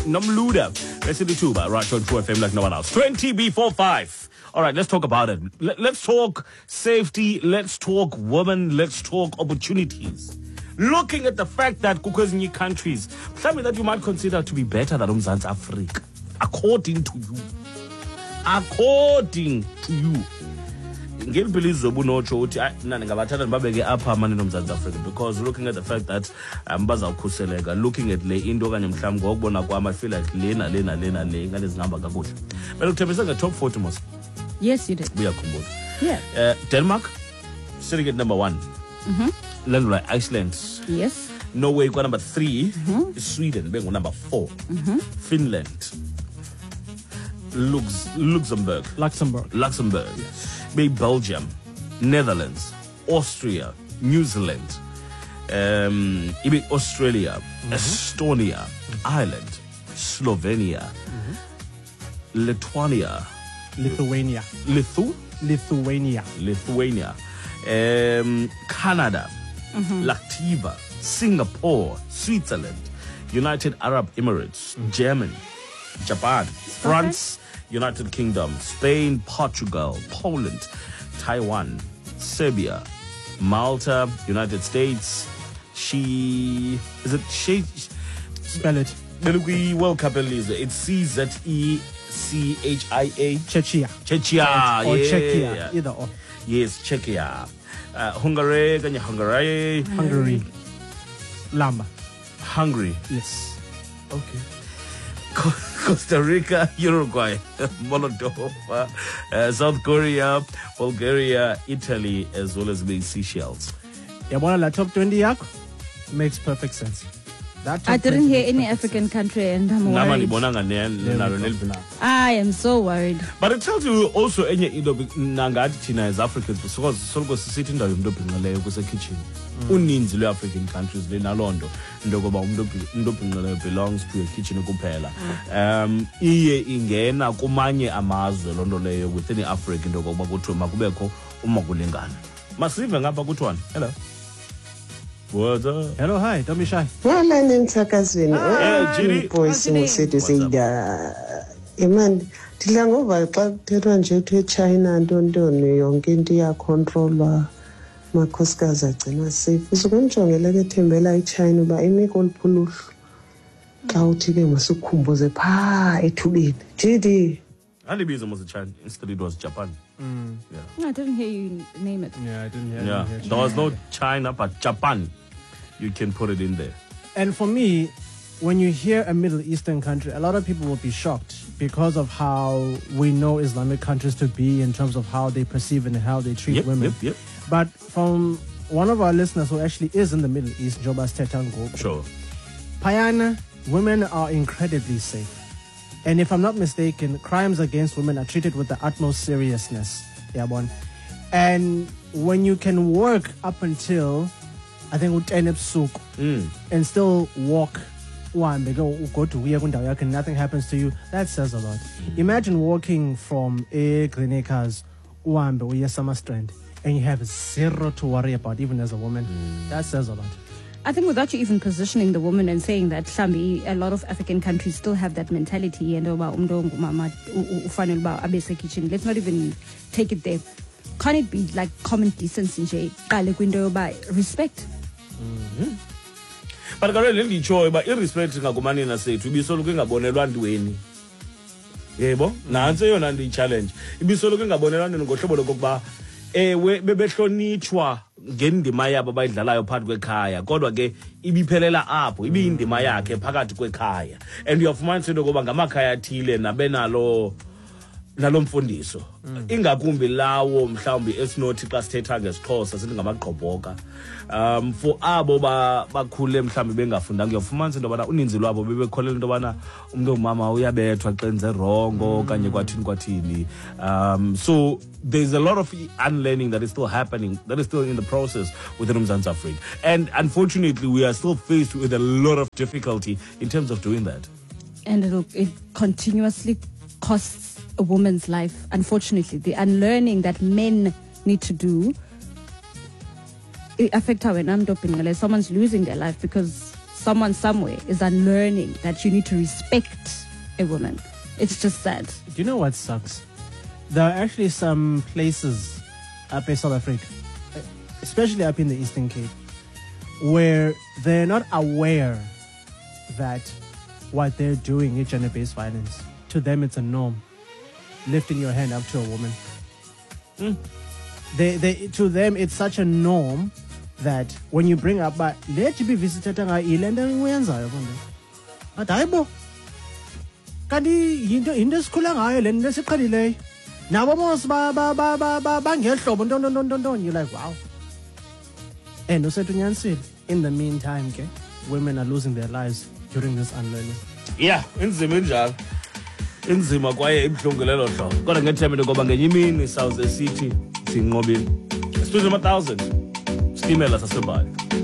Nomluda. Let's hit it too, but right on True FM like no one else. 20B45. All right, let's talk about it. Let's talk safety. Let's talk women. Let's talk opportunities. Looking at the fact that kukwezinye countries, tell me that you might consider to be better than Mzansi Africa, according to you. According to you. Because looking at the fact that looking at le into okanye mhlawumbi ngokubona kwami I feel like lena ngalizihamba kakuhle. But uthembisa nge-top 40 mos. Yes, you did. Uyakhumbula. Yeah. Denmark sitting at number 1. Land like Iceland. Yes. Norway got number 3. Sweden being number 4. Finland. Luxembourg. Yes. Maybe Belgium, Netherlands, Austria, New Zealand, Australia, Estonia, Ireland, Slovenia, Lithuania, Canada, Latvia, Singapore, Switzerland, United Arab Emirates, Germany, Japan, France, United Kingdom, Spain, Portugal, Poland, Taiwan, Serbia, Malta, United States, Spell it. The World Cup Elisa. It's CZECHIA. Czechia. Czechia. Or Czechia. Either or. Yes, Czechia. Hungary. Lamba. Hungary. Yes. Okay. Costa Rica, Uruguay, Moldova, South Korea, Bulgaria, Italy, as well as the Seychelles. La top 20 yako makes perfect sense. I didn't hear any African country and I'm worried. I am so worried. But it tells you also as Africans because sitting down in the kitchen. Uninzi lwe-African countries lenalondo ndokuba umuntu belongs to a kitchen kuphela. Iye ingena kumanye amazwe lonto leyo within Africa ndokuba kuthiwe makubekho umakulingana. Masive ngapha kuthiwani. Hello. What's up? Hello, hi, don't be shy. Wala nemsakazweni. Jiri. Boys ngosethu seyida. Imani thila ngova xa kuthethwa nje kuthiwe China ntontoni yonke into iyacontrolwa. Makhosikazi agcina safe usukunjongela ke thembela eChina uba imiko oluphuluhlu xa uthi ke masukhumbuze pha ethubeni GD Alibiza was China instead it was Japan. No, I didn't hear you name it. Yeah, I didn't hear Yeah, there was no China but Japan. You can put it in there. And for me, when you hear a Middle Eastern country, a lot of people will be shocked because of how we know Islamic countries to be in terms of how they perceive and how they treat women. Yep. But from one of our listeners who actually is in the Middle East, Joba Stetango. Sure. Payana, women are incredibly safe. And if I'm not mistaken, crimes against women are treated with the utmost seriousness. Yabon. And when you can work up until, I think, and still walk, go to Uyakundayak and nothing happens to you, that says a lot. Imagine walking from a Greenacres, Summer Strand, and you have zero to worry about, even as a woman. That says a lot. I think without you even positioning the woman and saying that a lot of African countries still have that mentality and let's not even take it there. Can't it be like common decency respect? But karele licho ba irrespect ngakumanina sethu ibisoluke ngabonelwa ntweni. Yebo, nansi yona ndi challenge. Ibisoluke ngabonelwa ntweni ngohlobo lokuba ewe bebehlonitshwa ngendima yabo bayidlalayo phakathi kwekhaya kodwa ke ibiphelela apho ibiyindima yakhe phakathi kwekhaya and uyafumanisa into ngoba ngamakhaya athile nabenalo mfundiso ingakumbi lawo mhlawumbi esinothi xa sithetha ngesixhosa sithi ngamagqobhoka for abo bakhule mhlawumbi bengafundanga uyafumanisa into bana uninzi lwabo bebekholela into bana umuntu omama uyabethwa xa enze wrong kanye kwathini so there's a lot of unlearning that is still happening, that is still in the process within Mzansi Africa, and unfortunately we are still faced with a lot of difficulty in terms of doing that, and it continuously costs a woman's life. Unfortunately, the unlearning that men need to do, it affects how someone's losing their life because someone somewhere is unlearning that you need to respect a woman. It's just sad. Do you know what sucks? There are actually some places up in South Africa, especially up in the Eastern Cape, where they're not aware that what they're doing is gender-based violence. To them, it's a norm. Lifting your hand up to a woman. To them, it's such a norm that when you bring up, but let you be visited, but aibo. Kanti into esikhula ngayo le nto esiqhelileyo. Nabo mos bangehlobo ntontontontonton. You're like, wow. And usethu nyanisile. In the meantime, okay, women are losing their lives during this unlearning. Yeah, inzima injalo. Inzima kwaye ibuhlungu lelo hlobo. Kodwa ngethemba ngoba ngenye imini South City sinqobile. Especially 1000 stimela saseBali.